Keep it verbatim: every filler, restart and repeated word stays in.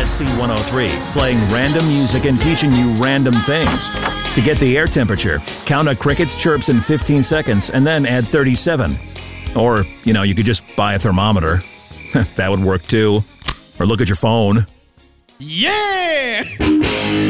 C one oh three, playing random music and teaching you random things. To get the air temperature, count a cricket's chirps in fifteen seconds and then add thirty-seven. Or, you know, you could just buy a thermometer. That would work too. Or look at your phone. Yeah!